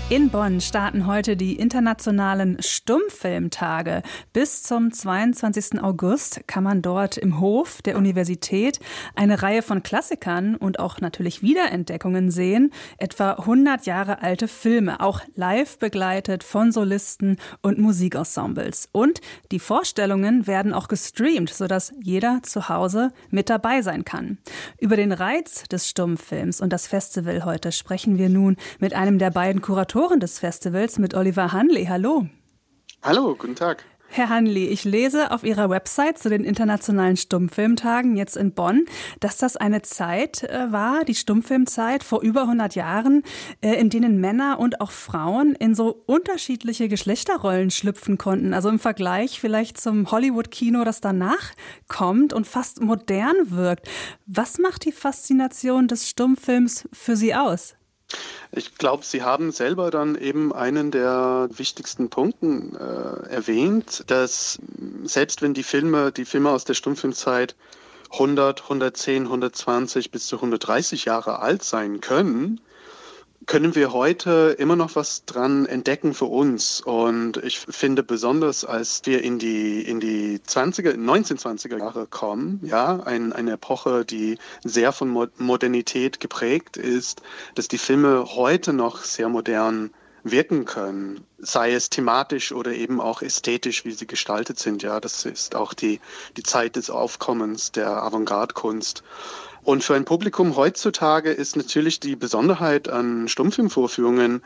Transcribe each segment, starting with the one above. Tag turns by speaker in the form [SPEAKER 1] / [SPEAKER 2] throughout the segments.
[SPEAKER 1] In Bonn starten heute die internationalen Stummfilmtage. Bis zum 22. August kann man dort im Hof der Universität eine Reihe von Klassikern und auch natürlich Wiederentdeckungen sehen. Etwa 100 Jahre alte Filme, auch live begleitet von Solisten und Musikensembles. Und die Vorstellungen werden auch gestreamt, sodass jeder zu Hause mit dabei sein kann. Über den Reiz des Stummfilms und das Festival heute sprechen wir nun mit einem der beiden Kuratoren des Festivals, mit Oliver Hanley. Hallo.
[SPEAKER 2] Hallo, guten Tag.
[SPEAKER 1] Herr Hanley, ich lese auf Ihrer Website zu den internationalen Stummfilmtagen jetzt in Bonn, dass das eine Zeit war, die Stummfilmzeit vor über 100 Jahren, in denen Männer und auch Frauen in so unterschiedliche Geschlechterrollen schlüpfen konnten. Also im Vergleich vielleicht zum Hollywood-Kino, das danach kommt und fast modern wirkt. Was macht die Faszination des Stummfilms für Sie aus?
[SPEAKER 2] Ich glaube, Sie haben selber dann eben einen der wichtigsten Punkten erwähnt, dass selbst wenn die Filme aus der Stummfilmzeit 100, 110, 120 bis zu 130 Jahre alt sein können wir heute immer noch was dran entdecken für uns. Und ich finde besonders, als wir in die 1920er Jahre kommen, ja, eine Epoche, die sehr von Modernität geprägt ist, dass die Filme heute noch sehr modern wirken können, sei es thematisch oder eben auch ästhetisch, wie sie gestaltet sind. Ja, das ist auch die Zeit des Aufkommens der Avantgarde-Kunst. Und für ein Publikum heutzutage ist natürlich die Besonderheit an Stummfilmvorführungen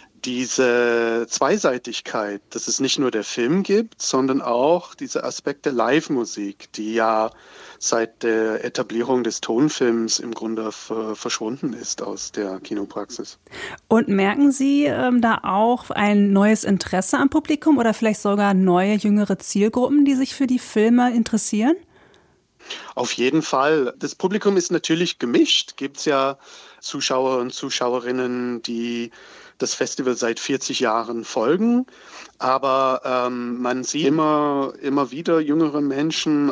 [SPEAKER 2] diese Zweiseitigkeit, dass es nicht nur der Film gibt, sondern auch diese Aspekte Live-Musik, die ja seit der Etablierung des Tonfilms im Grunde verschwunden ist aus der Kinopraxis.
[SPEAKER 1] Und merken Sie da auch ein neues Interesse am Publikum oder vielleicht sogar neue, jüngere Zielgruppen, die sich für die Filme interessieren?
[SPEAKER 2] Auf jeden Fall. Das Publikum ist natürlich gemischt. Gibt es ja Zuschauer und Zuschauerinnen, die das Festival seit 40 Jahren folgen. Aber man sieht immer wieder jüngere Menschen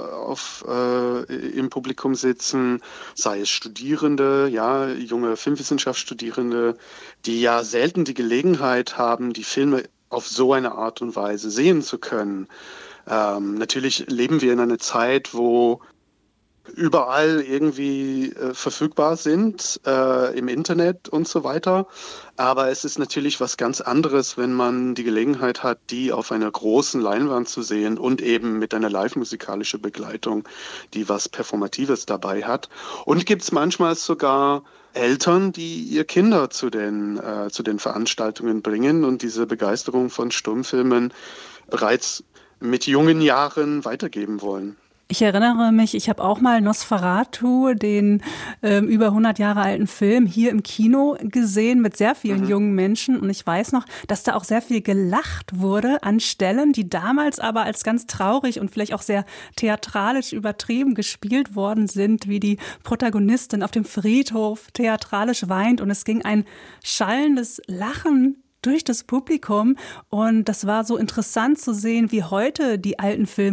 [SPEAKER 2] im Publikum sitzen, sei es Studierende, ja, junge Filmwissenschaftsstudierende, die ja selten die Gelegenheit haben, die Filme auf so eine Art und Weise sehen zu können. Natürlich leben wir in einer Zeit, wo überall irgendwie verfügbar sind, im Internet und so weiter. Aber es ist natürlich was ganz anderes, wenn man die Gelegenheit hat, die auf einer großen Leinwand zu sehen und eben mit einer live-musikalischen Begleitung, die was Performatives dabei hat. Und gibt es manchmal sogar Eltern, die ihr Kinder zu den Veranstaltungen bringen und diese Begeisterung von Stummfilmen bereits mit jungen Jahren weitergeben wollen.
[SPEAKER 1] Ich erinnere mich, ich habe auch mal Nosferatu, den über 100 Jahre alten Film, hier im Kino gesehen mit sehr vielen jungen Menschen. Und ich weiß noch, dass da auch sehr viel gelacht wurde an Stellen, die damals aber als ganz traurig und vielleicht auch sehr theatralisch übertrieben gespielt worden sind, wie die Protagonistin auf dem Friedhof theatralisch weint. Und es ging ein schallendes Lachen durch das Publikum. Und das war so interessant zu sehen, wie heute die alten Filme